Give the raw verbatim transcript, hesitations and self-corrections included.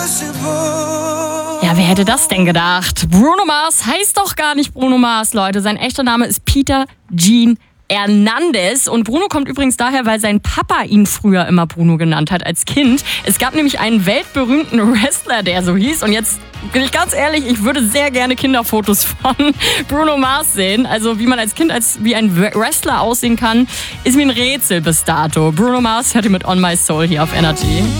Ja, wer hätte das denn gedacht? Bruno Mars heißt doch gar nicht Bruno Mars, Leute. Sein echter Name ist Peter Gene Hernandez. Und Bruno kommt übrigens daher, weil sein Papa ihn früher immer Bruno genannt hat als Kind. Es gab nämlich einen weltberühmten Wrestler, der so hieß. Und jetzt bin ich ganz ehrlich, ich würde sehr gerne Kinderfotos von Bruno Mars sehen. Also wie man als Kind als wie ein Wrestler aussehen kann, ist mir ein Rätsel bis dato. Bruno Mars hört ihr mit On My Soul hier auf Energy.